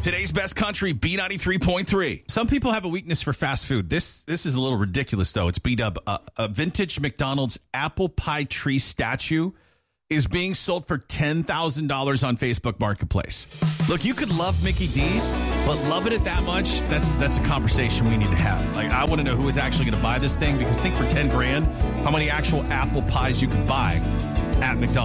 Today's best country, B93.3. Some people have a weakness for fast food. This is a little ridiculous, though. It's B-Dub. A vintage McDonald's apple pie tree statue is being sold for $10,000 on Facebook Marketplace. Look, you could love Mickey D's, but loving it that much, that's a conversation we need to have. Like, I want to know who is actually going to buy this thing, because think for $10,000, how many actual apple pies you could buy at McDonald's.